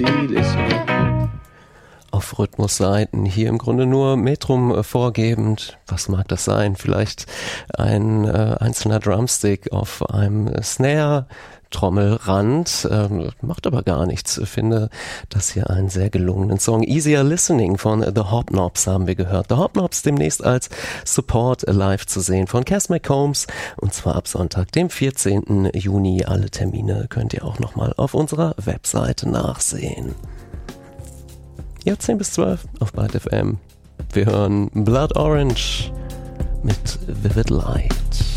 Auf Rhythmusseiten hier im Grunde nur Metrum vorgebend. Was mag das sein? Vielleicht ein einzelner Drumstick auf einem Snare, Trommelrand, macht aber gar nichts. Ich finde das hier einen sehr gelungenen Song. Easier Listening von The Hobnobs haben wir gehört. The Hobnobs demnächst als Support live zu sehen von Cass McCombs, und zwar ab Sonntag, dem 14. Juni. Alle Termine könnt ihr auch nochmal auf unserer Webseite nachsehen. Ja, 10 bis 12 auf Byte FM. Wir hören Blood Orange mit Vivid Light.